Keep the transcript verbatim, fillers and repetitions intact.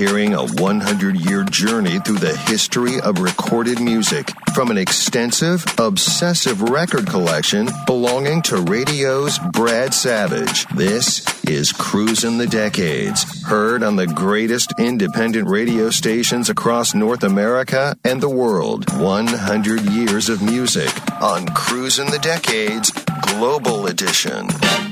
hearing a one hundred year journey through the history of recorded music from an extensive, obsessive record collection belonging to radio's Brad Savage. This is Cruisin' the Decades, heard on the greatest independent radio stations across North America and the world. one hundred years of music on Cruisin' the Decades Global Edition.